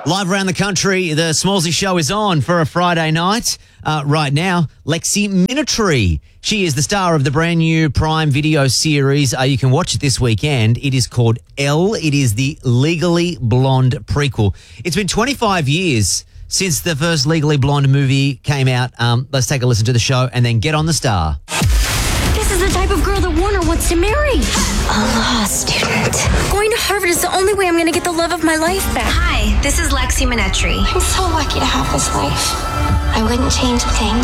Live around the country, the Smallsy Show is on for a Friday night. Right now, Lexi Minatory. She is the star of the brand new Prime Video series. You can watch it this weekend. It is called Elle. It is the Legally Blonde prequel. It's been 25 years since the first Legally Blonde movie came out. Let's take a listen to the show and then get on the star. This is the type of girl that Warner wants to marry. A law student. Going to Harvard is the only way I'm going to get the love of my life back. Hi, this is Lexi Minatory. I'm so lucky to have this life. I wouldn't change a thing.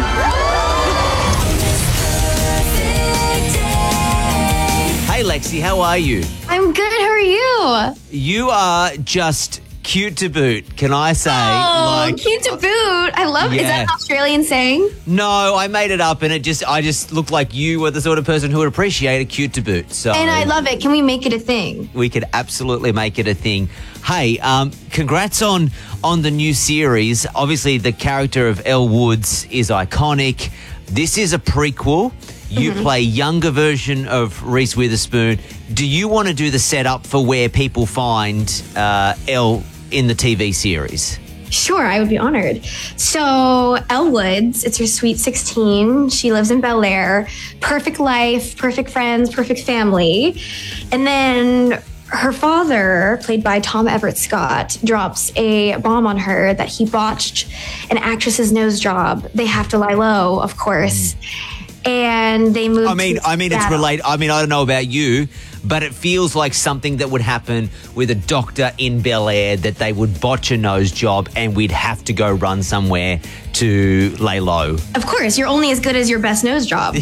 Hey, Lexi, how are you? I'm good. How are you? You are just cute to boot, can I say? Oh, cute to boot. I love it. Is that an Australian saying? No, I made it up and I just looked like you were the sort of person who would appreciate a cute to boot. So And I love it. Can we make it a thing? We could absolutely make it a thing. Hey, congrats on the new series. Obviously, the character of Elle Woods is iconic. This is a prequel. You play a younger version of Reese Witherspoon. Do you want to do the setup for where people find Elle in the TV series? Sure, I would be honored. So, Elle Woods, it's her sweet 16. She lives in Bel Air. Perfect life, perfect friends, perfect family. And then her father, played by Tom Everett Scott, drops a bomb on her that he botched an actress's nose job. They have to lie low, of course. And they moved. I mean, it's related. I mean, I don't know about you, but it feels like something that would happen with a doctor in Bel Air, that they would botch a nose job and we'd have to go run somewhere to lay low. Of course, you're only as good as your best nose job.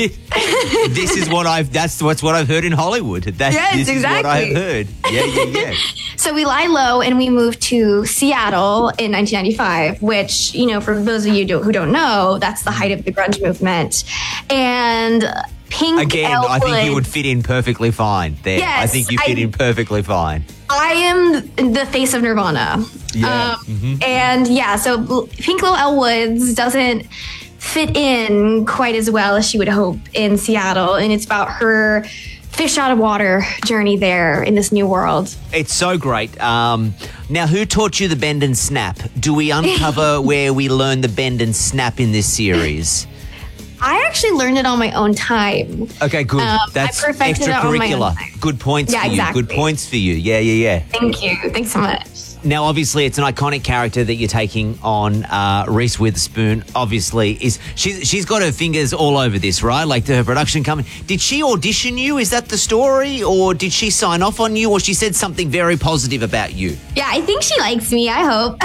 This is what that's what I've heard in Hollywood. This is what I've heard. Yeah. So we lie low and we moved to Seattle in 1995, which, you know, for those of you who don't know, that's the height of the grunge movement. And Pink Again, Elle I think Woods, you would fit in perfectly fine there. Yes, I think you fit in perfectly fine. I am the face of Nirvana. Yeah. And yeah, so Pink Little Elle Woods doesn't fit in quite as well as she would hope in Seattle. And it's about her fish out of water journey there in this new world. It's so great. Now, who taught you the bend and snap? Do we uncover where we learn the bend and snap in this series? I actually learned it on my own time. Okay, good. That's I perfected it on my own extracurricular. time. Good points for you. Exactly. Good points for you. Yeah. Thank you. Thanks so much. Now, obviously, it's an iconic character that you're taking on. Reese Witherspoon, obviously, she's got her fingers all over this, right? Like her production company. Did she audition you? Is that the story? Or did she sign off on you? Or she said something very positive about you? Yeah, I think she likes me. I hope.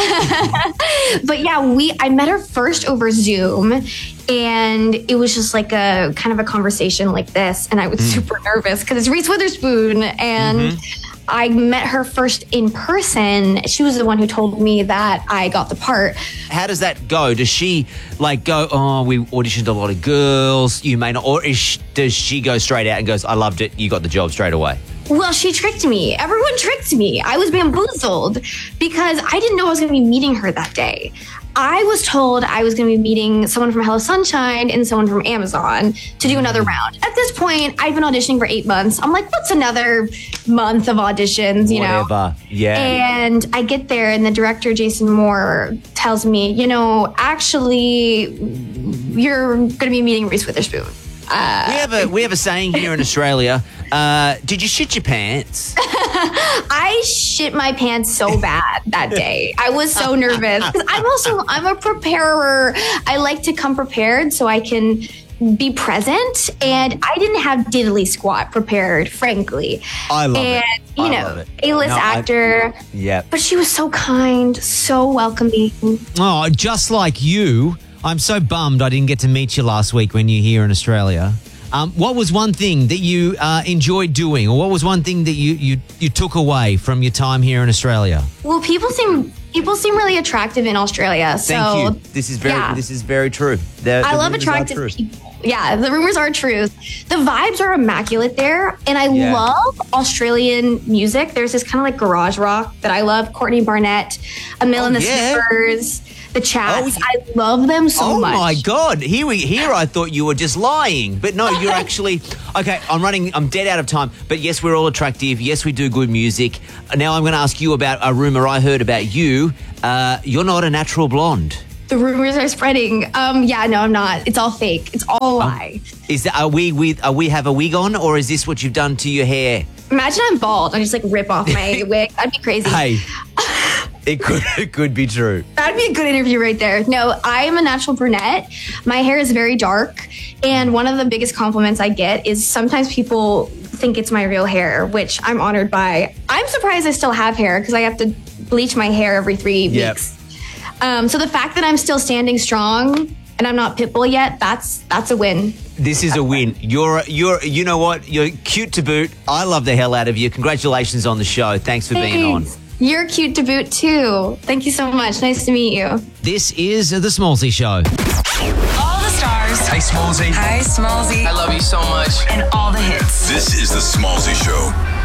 But yeah, I met her first over Zoom. And it was just like a kind of a conversation like this. And I was super nervous because it's Reese Witherspoon. And I met her first in person. She was the one who told me that I got the part. How does that go? Does she go, we auditioned a lot of girls, you may not, or does she go straight out and goes, I loved it, you got the job straight away? Well, she tricked me. Everyone tricked me. I was bamboozled because I didn't know I was going to be meeting her that day. I was told I was going to be meeting someone from Hello Sunshine and someone from Amazon to do another round. At this point, I've been auditioning for 8 months. I'm like, what's another month of auditions, you know? Whatever. Yeah. And I get there and the director, Jason Moore, tells me, actually, you're going to be meeting Reese Witherspoon. We have a saying here in Australia, did you shit your pants? I shit my pants so bad that day. I was so nervous because I'm a preparer. I like to come prepared so I can be present, and I didn't have diddly squat prepared, frankly. I love it. And, A-list actor. Yeah. But she was so kind, so welcoming. Oh, just like you, I'm so bummed I didn't get to meet you last week when you're here in Australia. What was one thing that you enjoyed doing, or what was one thing that you took away from your time here in Australia? Well, people seem really attractive in Australia. So thank you. This is very true. I love attractive people. Yeah, the rumors are true. The vibes are immaculate there. And I love Australian music. There's this kind of like garage rock that I love. Courtney Barnett, Emil and the Sniffers, the Chats. I love them so much. Oh my God. Here I thought you were just lying. But no, you're actually... Okay, I'm dead out of time. But yes, we're all attractive. Yes, we do good music. Now I'm going to ask you about a rumor I heard about you. You're not a natural blonde. The rumors are spreading. Yeah, no, I'm not. It's all fake. It's all a lie. Are we have a wig on, or is this what you've done to your hair? Imagine I'm bald. I just like rip off my wig. That'd be crazy. Hey, it could be true. That'd be a good interview right there. No, I am a natural brunette. My hair is very dark, and one of the biggest compliments I get is sometimes people think it's my real hair, which I'm honored by. I'm surprised I still have hair because I have to bleach my hair every 3 weeks. So the fact that I'm still standing strong and I'm not Pitbull yet, that's a win. This is a win. You know what? You're cute to boot. I love the hell out of you. Congratulations on the show. Thanks for being on. You're cute to boot too. Thank you so much. Nice to meet you. This is The Smallzy Show. All the stars. Hey, Smallzy. Hi, Smallzy. I love you so much. And all the hits. This is The Smallzy Show.